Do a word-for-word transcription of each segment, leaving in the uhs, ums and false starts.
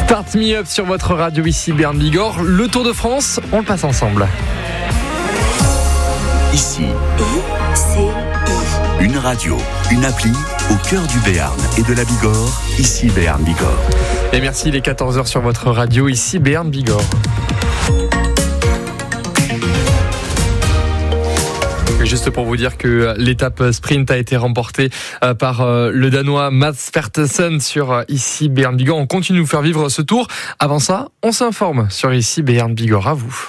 Start Me Up sur votre radio, ici Bern Bigorre. Le Tour de France, on le passe ensemble. Ici, une radio, une appli au cœur du Béarn et de la Bigorre, ici Béarn Bigorre. Et merci, il est quatorze heures sur votre radio, ici Béarn Bigorre. Juste pour vous dire que l'étape sprint a été remportée par le Danois Mats Pedersen sur ici Béarn Bigorre. On continue de vous faire vivre ce tour. Avant ça, on s'informe sur ici Béarn Bigorre. À vous.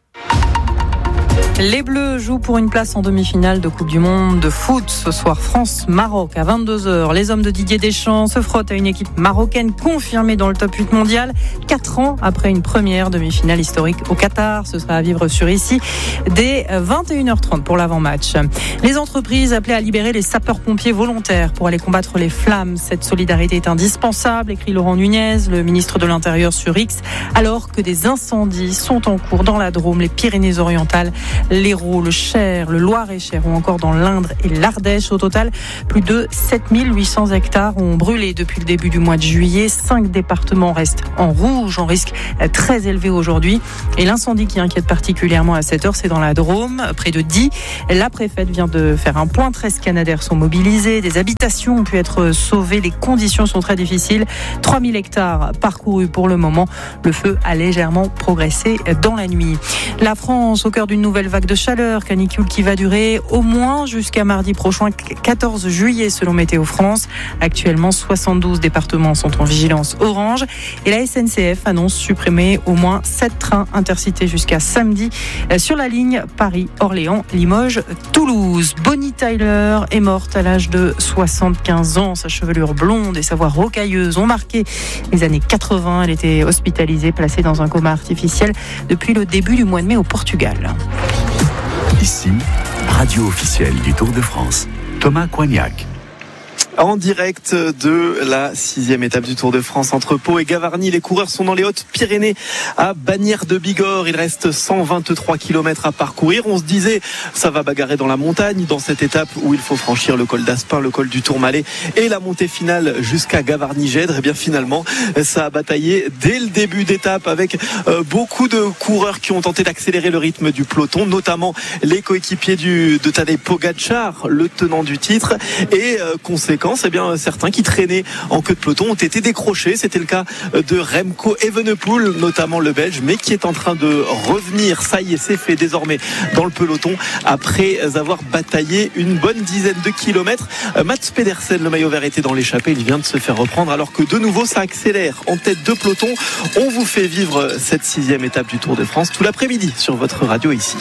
Les Bleus jouent pour une place en demi-finale de Coupe du Monde de foot. Ce soir, France-Maroc à vingt-deux heures. Les hommes de Didier Deschamps se frottent à une équipe marocaine confirmée dans le top huit mondial. Quatre ans après une première demi-finale historique au Qatar. Ce sera à vivre sur ici dès vingt et une heures trente pour l'avant-match. Les entreprises appelées à libérer les sapeurs-pompiers volontaires pour aller combattre les flammes. Cette solidarité est indispensable, écrit Laurent Nunez, le ministre de l'Intérieur sur X, alors que des incendies sont en cours dans la Drôme, les Pyrénées-Orientales, l'Hérault, le Cher, le Loir-et-Cher ou encore dans l'Indre et l'Ardèche. Au total, plus de sept mille huit cents hectares ont brûlé depuis le début du mois de juillet. Cinq départements restent en rouge, en risque très élevé aujourd'hui. Et l'incendie qui inquiète particulièrement à cette heure, c'est dans la Drôme, près de Die. La préfète vient de faire un point. treize Canadaires sont mobilisés. Des habitations ont pu être sauvées. Les conditions sont très difficiles. trois mille hectares parcourus pour le moment. Le feu a légèrement progressé dans la nuit. La France au cœur d'une nouvelle vague de chaleur, canicule qui va durer au moins jusqu'à mardi prochain, quatorze juillet selon Météo France. Actuellement, soixante-douze départements sont en vigilance orange et la S N C F annonce supprimer au moins sept trains intercités jusqu'à samedi sur la ligne Paris-Orléans-Limoges-Toulouse. Bonnie Tyler est morte à l'âge de soixante-quinze ans. Sa chevelure blonde et sa voix rocailleuse ont marqué les années quatre-vingts. Elle était hospitalisée, placée dans un coma artificiel depuis le début du mois de mai au Portugal. Ici, radio officielle du Tour de France. Thomas Coignac. En direct de la sixième étape du Tour de France entre Pau et Gavarnie. Les coureurs sont dans les Hautes-Pyrénées à Bagnères de Bigorre. Il reste cent vingt-trois kilomètres à parcourir. On se disait, ça va bagarrer dans la montagne dans cette étape où il faut franchir le col d'Aspin, le col du Tourmalet et la montée finale jusqu'à Gavarnie-Gèdre. Et bien finalement, ça a bataillé dès le début d'étape avec euh, beaucoup de coureurs qui ont tenté d'accélérer le rythme du peloton, notamment les coéquipiers du, de Tadej Pogačar, le tenant du titre. Et euh, conséquence, Eh bien, certains qui traînaient en queue de peloton ont été décrochés. C'était le cas de Remco Evenepoel, notamment le Belge, mais qui est en train de revenir. Ça y est, c'est fait désormais dans le peloton après avoir bataillé une bonne dizaine de kilomètres. Mats Pedersen, le maillot vert, était dans l'échappée. Il vient de se faire reprendre alors que de nouveau ça accélère en tête de peloton. On vous fait vivre cette sixième étape du Tour de France tout l'après-midi sur votre radio ici.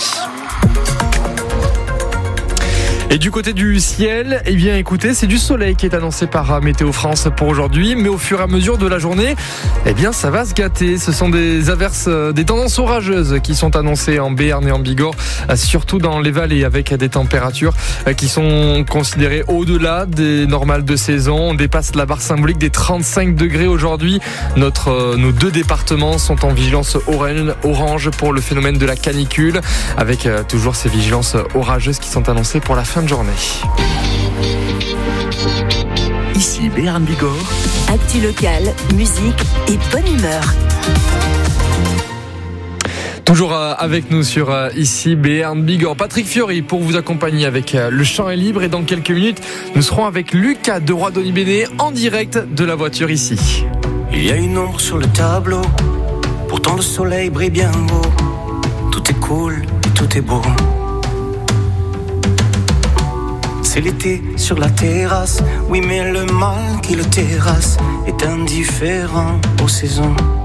Et du côté du ciel, eh bien écoutez, c'est du soleil qui est annoncé par Météo France pour aujourd'hui, mais au fur et à mesure de la journée, eh bien ça va se gâter. Ce sont des averses, des tendances orageuses qui sont annoncées en Béarn et en Bigorre, surtout dans les vallées, avec des températures qui sont considérées au-delà des normales de saison. On dépasse la barre symbolique des trente-cinq degrés aujourd'hui. Notre, nos deux départements sont en vigilance orange pour le phénomène de la canicule, avec toujours ces vigilances orageuses qui sont annoncées pour la fin de journée. Ici Béarn Bigorre. Actu locale, musique et bonne humeur. Toujours avec nous sur ici Béarn Bigorre, Patrick Fiori pour vous accompagner avec Le Champ est libre, et dans quelques minutes nous serons avec Lucas de Roidoni-Bennett en direct de la voiture ici. Il y a une ombre sur le tableau, pourtant le soleil brille bien haut. Tout est cool, tout est beau. C'est l'été sur la terrasse, oui mais le mal qui le terrasse est indifférent aux saisons.